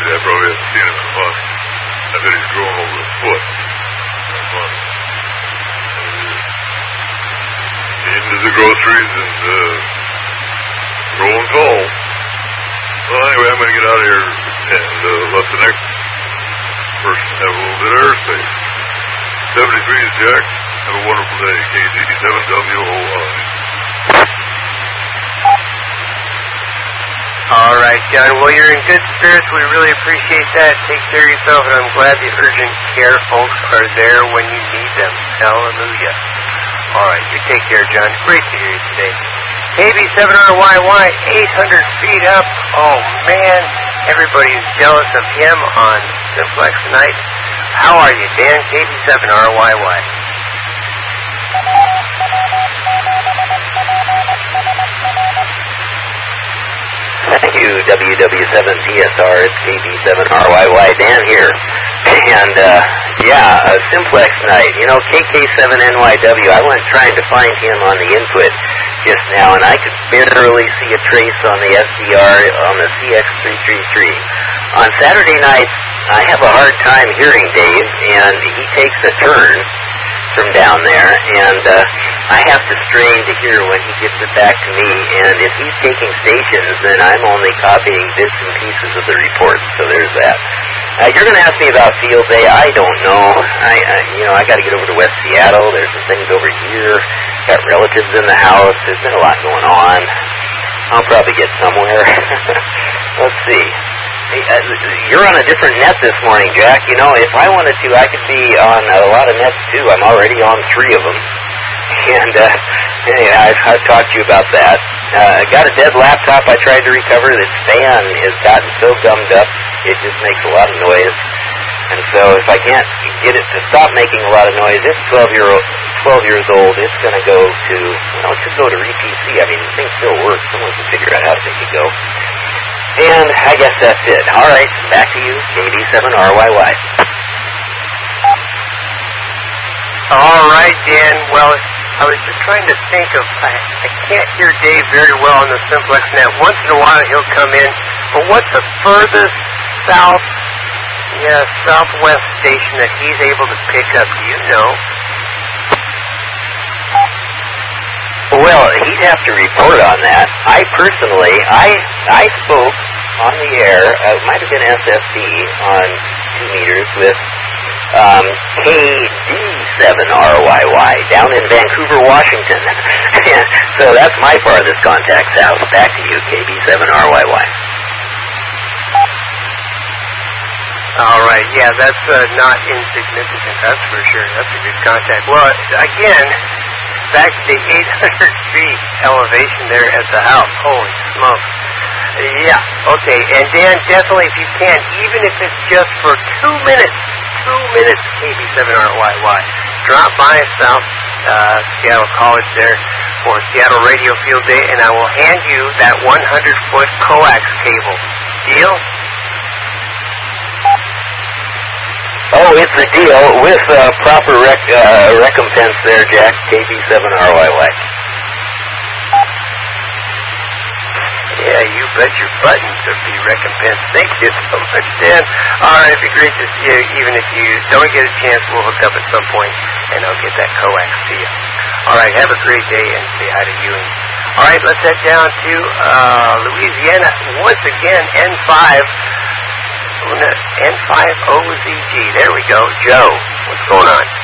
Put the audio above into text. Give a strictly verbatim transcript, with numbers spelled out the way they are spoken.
I probably haven't seen him in a month. I bet he's growing over a foot in a month. Getting to the groceries and uh, growing tall. Well, anyway, I'm going to get out of here and uh, let the next person have a little bit of airspace. seventy-three is Jack. Have a wonderful day. K G seven W O I. All right, John. Well, you're in good spirits. We really appreciate that. Take care of yourself, and I'm glad the urgent care folks are there when you need them. Hallelujah. All right, you take care, John. Great to hear you today. K B seven R Y Y, eight hundred feet up. Oh, man. Everybody's jealous of him on Simplex Night. How are you, Dan? K B seven R Y Y. Thank you, W W seven P S R. It's K B seven R Y Y. Dan here. And, uh, yeah, uh, Simplex Night. You know, K K seven N Y W, I went trying to find him on the input just now, and I could barely see a trace on the S D R on the C X three thirty-three. On Saturday night, I have a hard time hearing Dave, and he takes a turn from down there, and uh, I have to strain to hear when he gets it back to me, and if he's taking stations, then I'm only copying bits and pieces of the report, so there's that. Uh, you're going to ask me about field day. I don't know. I, I you know, I got to get over to West Seattle. There's some things over here. Got relatives in the house. There's been a lot going on. I'll probably get somewhere. Let's see. Hey, uh, you're on a different net this morning, Jack. You know, if I wanted to, I could be on a lot of nets too. I'm already on three of them. And uh, anyway, I've, I've talked to you about that. I uh, got a dead laptop I tried to recover. This fan has gotten so gummed up, it just makes a lot of noise. And so if I can't get it to stop making a lot of noise, it's twelve, year old, twelve years old. It's going to go to, well, it could go to re-P C. I mean, the thing still works. Someone can figure out how to make it go. And I guess that's it. All right, back to you, K B seven R Y Y. All right, Dan. Well, I was just trying to think of, I, I can't hear Dave very well on the Simplex net. Once in a while he'll come in, but what's the furthest south, yeah, southwest station that he's able to pick up? Do you know? Well, he'd have to report on that. I personally, I I spoke on the air, uh, it might have been S F D on two meters with um, K D seven R Y Y down in Vancouver, Washington. So that's my farthest contact south. Back to you, K B seven R Y Y. All right, yeah, that's uh, not insignificant, that's for sure. That's a good contact. Well, again, back to the eight hundred feet elevation there at the house. Holy smokes. Yeah, okay, and Dan, definitely if you can, even if it's just for two minutes, two minutes, K B seven R Y Y, drop by South uh, Seattle College there for Seattle Radio Field Day, and I will hand you that one hundred foot coax cable. Deal? Oh, it's a deal with uh, proper rec- uh, recompense there, Jack, K B seven R Y Y. Yeah, you bet your buttons will be recompensed. Thank you so much, Dan. All right, it'd be great to see you. Even if you don't get a chance, we'll hook up at some point, and I'll get that coax to you. All right, have a great day, and say hi to Ewing. All right, let's head down to uh, Louisiana. Once again, N five. N five O Z G. There we go. Joe, what's going on?